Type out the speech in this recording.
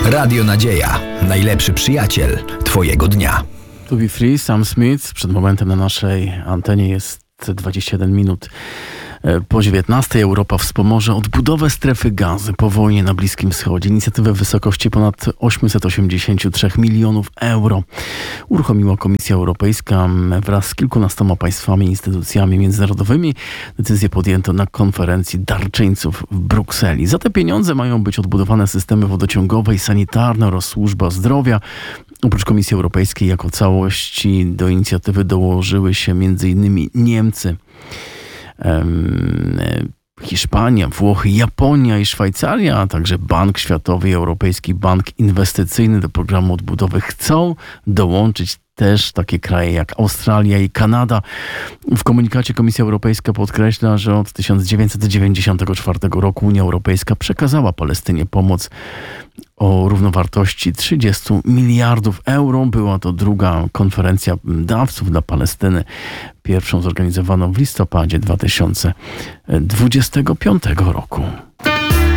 Radio Nadzieja. Najlepszy przyjaciel Twojego dnia. To Be Free, Sam Smith. Przed momentem na naszej antenie jest 21 minut po 19. Europa wspomoże odbudowę strefy gazy po wojnie na Bliskim Wschodzie. Inicjatywę w wysokości ponad 883 milionów euro uruchomiła Komisja Europejska wraz z kilkunastoma państwami i instytucjami międzynarodowymi. Decyzję podjęto na konferencji darczyńców w Brukseli. Za te pieniądze mają być odbudowane systemy wodociągowe i sanitarne oraz służba zdrowia. Oprócz Komisji Europejskiej jako całości do inicjatywy dołożyły się m.in. Niemcy, Hiszpania, Włochy, Japonia i Szwajcaria, a także Bank Światowy i Europejski Bank Inwestycyjny do programu odbudowy chcą dołączyć też takie kraje jak Australia i Kanada. W komunikacie Komisja Europejska podkreśla, że od 1994 roku Unia Europejska przekazała Palestynie pomoc o równowartości 30 miliardów euro. Była to druga konferencja dawców dla Palestyny. Pierwszą zorganizowaną w listopadzie 2025 roku.